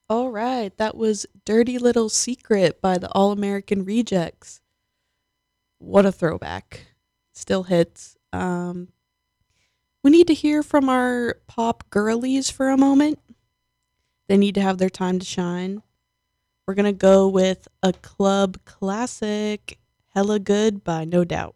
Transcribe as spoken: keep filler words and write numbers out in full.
All right, that was Dirty Little Secret by the All American Rejects. What a throwback. Still hits. Um, we need to hear from our pop girlies for a moment. They need to have their time to shine. We're going to go with a club classic, Hella Good by No Doubt.